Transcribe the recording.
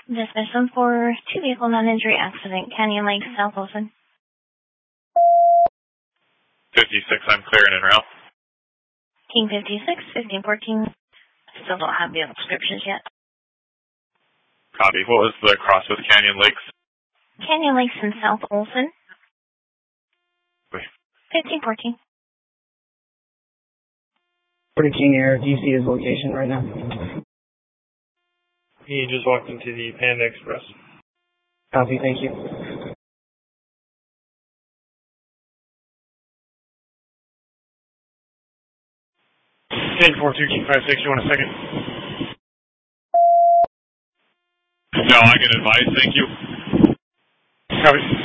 Dismissal for 2-vehicle non-injury accident, Canyon Lake, South Olson. 56, I'm clearing en route. King 56, 1514. Still don't have the descriptions yet. Copy. What was the cross with Canyon Lakes? Canyon Lakes in South Olson. Wait. 1514. For King Air, do you see his location right now? He just walked into the Panda Express. Copy, thank you. 10-4-2, King 56, you want a second? No, I can advise, thank you. Copy.